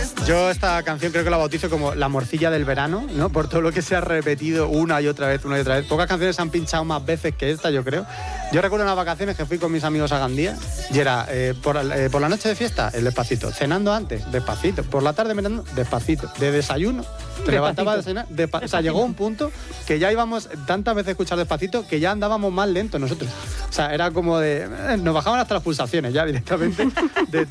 Yo esta canción creo que la bautizo como la morcilla del verano, ¿no? Por todo lo que se ha repetido una y otra vez. Pocas canciones se han pinchado más veces que esta, yo creo. Yo recuerdo unas vacaciones que fui con mis amigos a Gandía y era por la noche de fiesta, el Despacito. Cenando antes, Despacito. Por la tarde merendando, Despacito. De desayuno, te levantabas a cenar, o sea, llegó un punto que ya íbamos tantas veces a escuchar Despacito que ya andábamos más lentos nosotros. O sea, era como de... nos bajaban hasta las pulsaciones ya directamente de